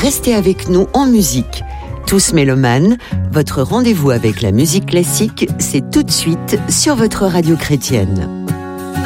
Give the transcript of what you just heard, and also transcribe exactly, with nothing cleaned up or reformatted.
restez avec nous en musique. Tous mélomanes, votre rendez-vous avec la musique classique, c'est tout de suite sur votre radio chrétienne.